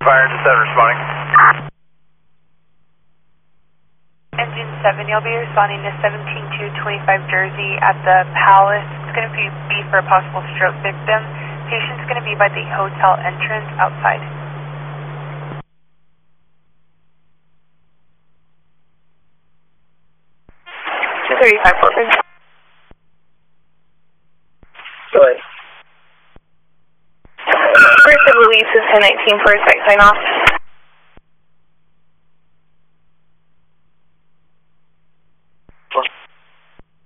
Fire to 7 responding. Engine 7, you'll be responding to 17225 Jersey at the Palace. It's going to be for a possible stroke victim. Patient's going to be by the hotel entrance outside. 235 Portland. Go ahead. First of release is 1019 for a site sign off.